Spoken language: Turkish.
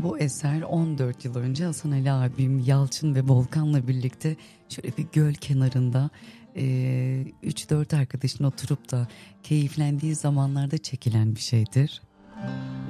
Bu eser 14 yıl önce Hasan Ali abim Yalçın ve Volkan'la birlikte şöyle bir göl kenarında 3-4 arkadaşın oturup da keyiflendiği zamanlarda çekilen bir şeydir.